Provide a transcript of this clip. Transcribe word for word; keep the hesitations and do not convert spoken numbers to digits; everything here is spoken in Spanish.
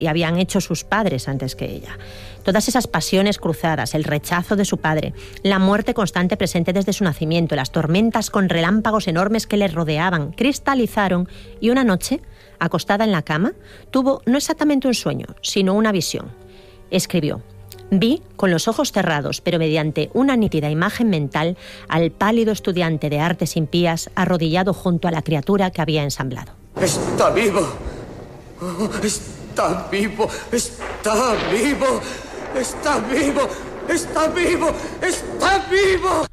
y habían hecho sus padres antes que ella. Todas esas pasiones cruzadas, el rechazo de su padre, la muerte constante presente desde su nacimiento, las tormentas con relámpagos enormes que le rodeaban, cristalizaron y una noche, acostada en la cama, tuvo no exactamente un sueño, sino una visión. Escribió: vi, con los ojos cerrados, pero mediante una nítida imagen mental, al pálido estudiante de artes impías arrodillado junto a la criatura que había ensamblado. ¡Está vivo! Oh, ¡Está vivo! ¡Está vivo! ¡Está vivo! ¡Está vivo! ¡Está vivo!